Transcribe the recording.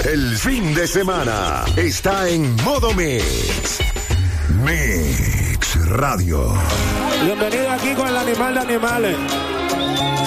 El fin de semana está en modo Mix. Mix Radio. Bienvenido aquí con el animal de animales.